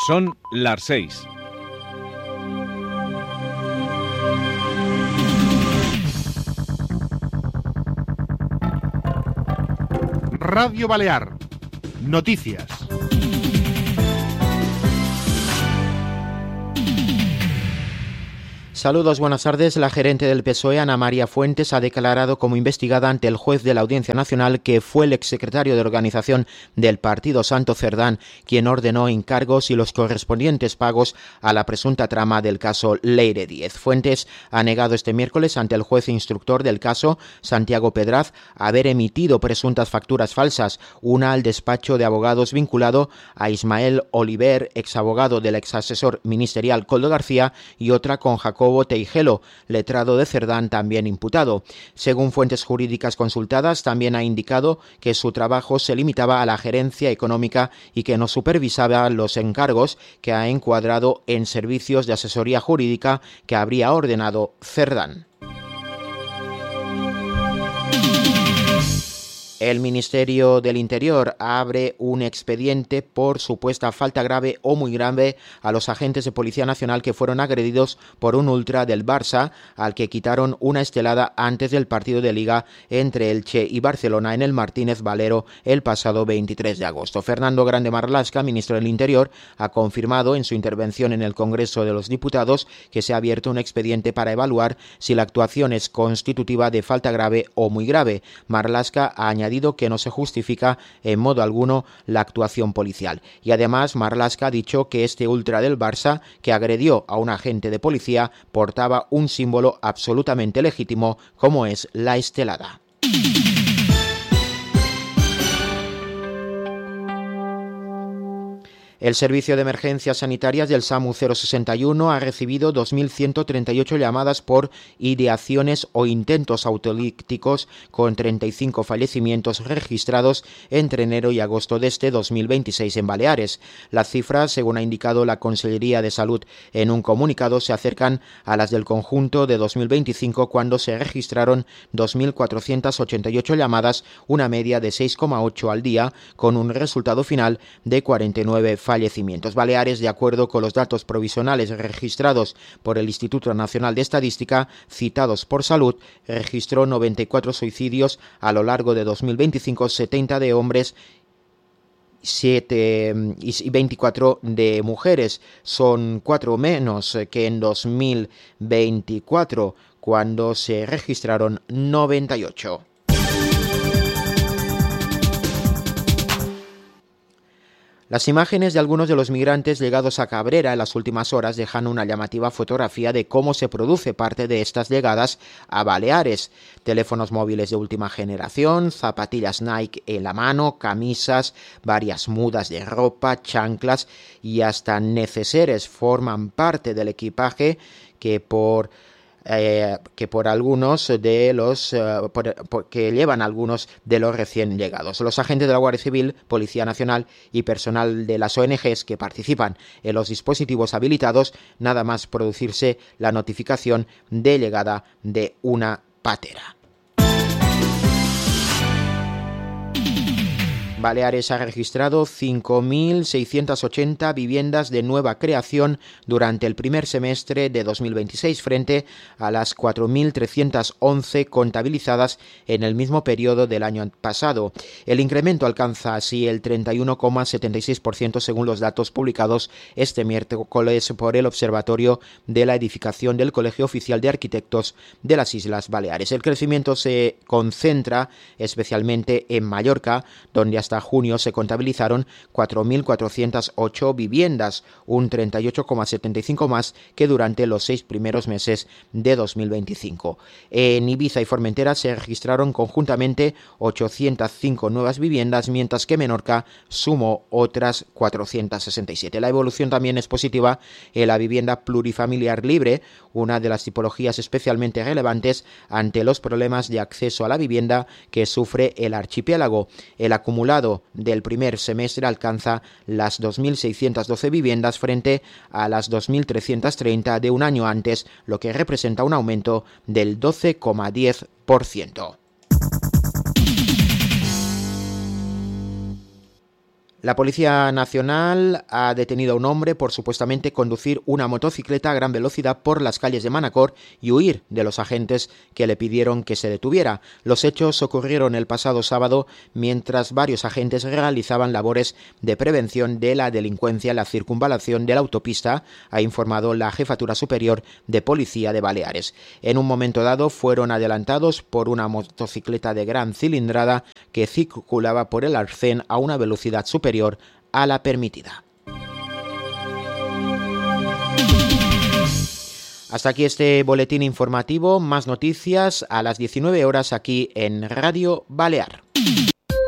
Son las 6. Radio Balear. Noticias. Saludos, buenas tardes. La gerente del PSOE, Ana María Fuentes, ha declarado como investigada ante el juez de la Audiencia Nacional que fue el exsecretario de organización del partido Santo Cerdán quien ordenó encargos y los correspondientes pagos a la presunta trama del caso Leire Díez. Fuentes ha negado este miércoles ante el juez instructor del caso, Santiago Pedraz, haber emitido presuntas facturas falsas, una al despacho de abogados vinculado a Ismael Oliver, exabogado del exasesor ministerial Koldo García, y otra con Jacobo Teijelo, letrado de Cerdán, también imputado. Según fuentes jurídicas consultadas, también ha indicado que su trabajo se limitaba a la gerencia económica y que no supervisaba los encargos que ha encuadrado en servicios de asesoría jurídica que habría ordenado Cerdán. El Ministerio del Interior abre un expediente por supuesta falta grave o muy grave a los agentes de Policía Nacional que fueron agredidos por un ultra del Barça al que quitaron una estelada antes del partido de Liga entre Elche y Barcelona en el Martínez Valero el pasado 23 de agosto. Fernando Grande Marlaska, ministro del Interior, ha confirmado en su intervención en el Congreso de los Diputados que se ha abierto un expediente para evaluar si la actuación es constitutiva de falta grave o muy grave. Marlaska ha añadido que no se justifica en modo alguno la actuación policial. Y además Marlaska ha dicho que este ultra del Barça que agredió a un agente de policía portaba un símbolo absolutamente legítimo como es la estelada. El Servicio de Emergencias Sanitarias del SAMU 061 ha recibido 2.138 llamadas por ideaciones o intentos autolíticos, con 35 fallecimientos registrados entre enero y agosto de este 2026 en Baleares. Las cifras, según ha indicado la Consellería de Salud en un comunicado, se acercan a las del conjunto de 2025, cuando se registraron 2.488 llamadas, una media de 6,8 al día, con un resultado final de 49 fallecimientos. Baleares, de acuerdo con los datos provisionales registrados por el Instituto Nacional de Estadística, citados por Salud, registró 94 suicidios a lo largo de 2025, 70 de hombres, 7 y 24 de mujeres. Son 4 menos que en 2024, cuando se registraron 98. Las imágenes de algunos de los migrantes llegados a Cabrera en las últimas horas dejan una llamativa fotografía de cómo se produce parte de estas llegadas a Baleares. Teléfonos móviles de última generación, zapatillas Nike en la mano, camisas, varias mudas de ropa, chanclas y hasta neceseres forman parte del equipaje que por algunos de los que llevan algunos de los recién llegados. Los agentes de la Guardia Civil, Policía Nacional y personal de las ONGs que participan en los dispositivos habilitados, nada más producirse la notificación de llegada de una patera. Baleares ha registrado 5.680 viviendas de nueva creación durante el primer semestre de 2026 frente a las 4.311 contabilizadas en el mismo periodo del año pasado. El incremento alcanza así el 31,76% según los datos publicados este miércoles por el Observatorio de la Edificación del Colegio Oficial de Arquitectos de las Islas Baleares. El crecimiento se concentra especialmente en Mallorca, donde hasta junio se contabilizaron 4.408 viviendas, un 38,75 más que durante los 6 primeros meses de 2025. En Ibiza y Formentera se registraron conjuntamente 805 nuevas viviendas, mientras que Menorca sumó otras 467. La evolución también es positiva en la vivienda plurifamiliar libre, una de las tipologías especialmente relevantes ante los problemas de acceso a la vivienda que sufre el archipiélago. El acumulado del primer semestre alcanza las 2.612 viviendas frente a las 2.330 de un año antes, lo que representa un aumento del 12,10%. La Policía Nacional ha detenido a un hombre por supuestamente conducir una motocicleta a gran velocidad por las calles de Manacor y huir de los agentes que le pidieron que se detuviera. Los hechos ocurrieron el pasado sábado mientras varios agentes realizaban labores de prevención de la delincuencia en la circunvalación de la autopista, ha informado la Jefatura Superior de Policía de Baleares. En un momento dado fueron adelantados por una motocicleta de gran cilindrada que circulaba por el arcén a una velocidad superior a la permitida. Hasta aquí este boletín informativo. Más noticias a las 19 horas aquí en Radio Balear.